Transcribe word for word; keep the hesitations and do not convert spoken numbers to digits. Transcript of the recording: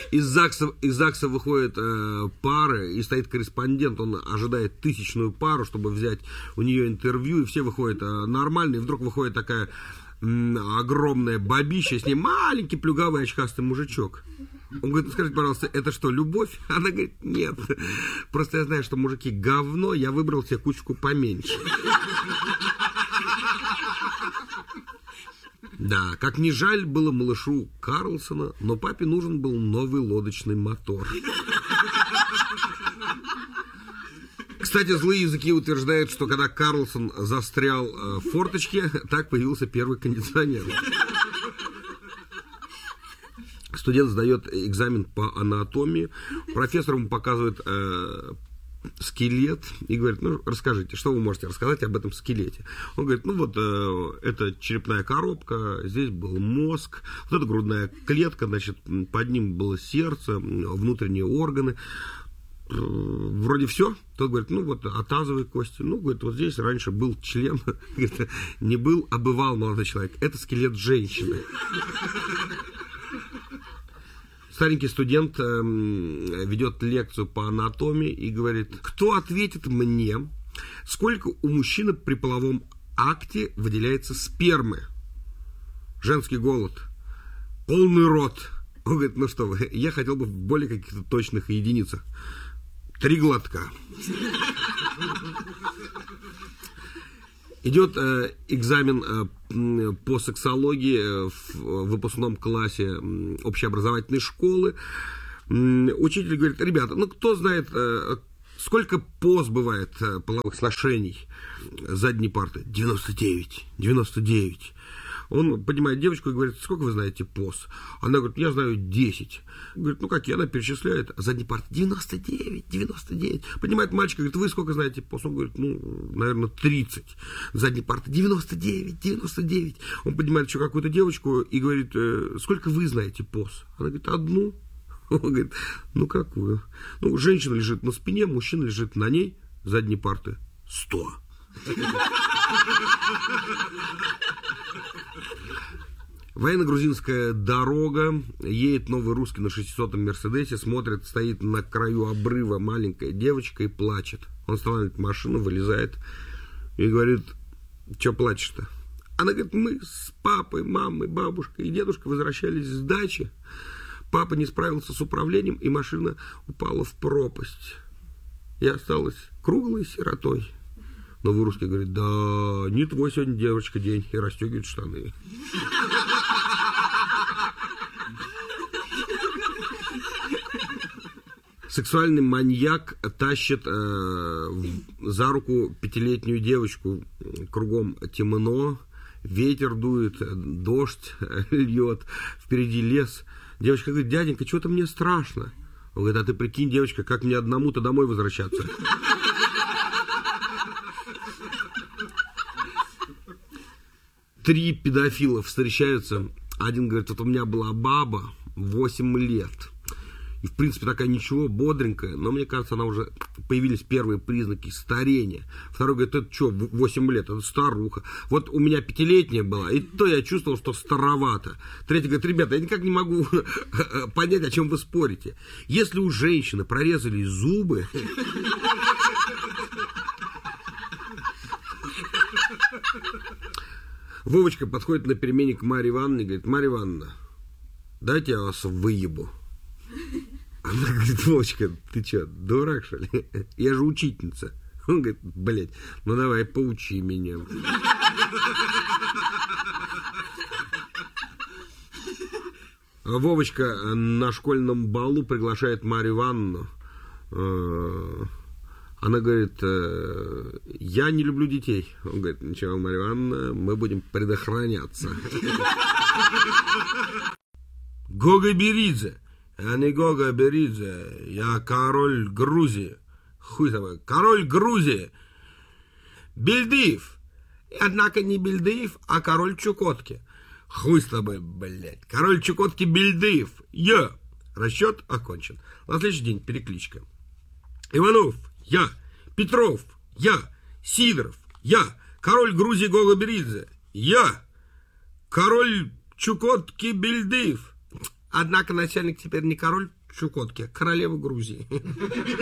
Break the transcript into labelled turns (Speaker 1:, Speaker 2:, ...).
Speaker 1: Из ЗАГСа, из ЗАГСа выходят э, пары, и стоит корреспондент, он ожидает тысячную пару, чтобы взять у нее интервью, и все выходят э, нормально, и вдруг выходит такая м, огромная бабища, с ней маленький плюгавый очкастый мужичок. Он говорит, скажите, пожалуйста, это что, любовь? Она говорит, нет, просто я знаю, что мужики говно, я выбрал себе кучку поменьше. Да, как ни жаль было малышу Карлсона, но папе нужен был новый лодочный мотор. Кстати, злые языки утверждают, что когда Карлсон застрял в форточке, так появился первый кондиционер. Студент сдает экзамен по анатомии, профессор ему показывает э, скелет и говорит, ну, расскажите, что вы можете рассказать об этом скелете? Он говорит, ну, вот, э, это черепная коробка, здесь был мозг, вот это грудная клетка, значит, под ним было сердце, внутренние органы. Вроде все. Тот говорит, ну, вот, а тазовые кости? Ну, говорит, вот здесь раньше был член. Говорит, не был, а бывал молодой человек. Это скелет женщины. Старенький студент э, ведет лекцию по анатомии и говорит, кто ответит мне, сколько у мужчины при половом акте выделяется спермы? Женский голод. Полный рот. Он говорит, ну что вы, я хотел бы в более каких-то точных единицах. Три глотка. Идет э, экзамен э, по сексологии э, в выпускном классе э, общеобразовательной школы. Э, учитель говорит, ребята, ну кто знает, э, сколько поз бывает э, половых сношений задней парты? девяносто девять. девяносто девять. Он поднимает девочку и говорит, сколько вы знаете поз? Она говорит, я знаю десять. Говорит, ну какие? Она перечисляет. Задний парт девяносто девять, девяносто девять. Поднимает мальчика, говорит, вы сколько знаете поз? Он говорит, ну, наверное, тридцать. Задний парт девяносто девять, девяносто девять. Он поднимает еще какую-то девочку и говорит, сколько вы знаете поз? Она говорит, одну. Он говорит, ну какую? Ну, женщина лежит на спине, мужчина лежит на ней. Задней парты сто. Военно-грузинская дорога, едет новый русский на шестисотом Мерседесе, смотрит, стоит на краю обрыва маленькая девочка и плачет. Он останавливает машину, вылезает и говорит, что плачешь-то? Она говорит, мы с папой, мамой, бабушкой и дедушкой возвращались с дачи. Папа не справился с управлением, и машина упала в пропасть. Я осталась круглой сиротой. Новый русский говорит, да, не твой сегодня, девочка, день, и расстегивает штаны. Сексуальный маньяк тащит э, за руку пятилетнюю девочку. Кругом темно, ветер дует, дождь льет, впереди лес. Девочка говорит, дяденька, что-то мне страшно. Он говорит, а ты прикинь, девочка, как мне одному-то домой возвращаться? Три педофила встречаются. Один говорит, вот у меня была баба восемь лет. И, в принципе, такая ничего, бодренькая. Но, мне кажется, она уже... Появились первые признаки старения. Второй говорит, это что, восемь лет? Это старуха. Вот у меня пятилетняя была, и то я чувствовал, что старовато. Третий говорит, ребята, я никак не могу понять, о чем вы спорите. Если у женщины прорезали зубы... Вовочка подходит на перемене к Марье Ивановне и говорит, Марья Ивановна, дайте я вас выебу. Она говорит, Вовочка, ты что, дурак, что ли? Я же учительница. Он говорит, блядь, ну давай, поучи меня. Вовочка на школьном балу приглашает Марью Ивановну. Она говорит, я не люблю детей. Он говорит, ничего, Марья Ивановна, мы будем предохраняться. Гога Беридзе. Я не Гога Беридзе, я король Грузии. Хуй тобой, король Грузии. Бельдиев. Однако не Бельдиев, а король Чукотки. Хуй с тобой, блядь. Король Чукотки Бельдиев. Я. Расчет окончен. На следующий день перекличка. Иванов. Я. Петров. Я. Сидоров. Я. Король Грузии Гога Беридзе. Я. Король Чукотки Бельдиев. Однако начальник теперь не король Чукотки, а королева Грузии.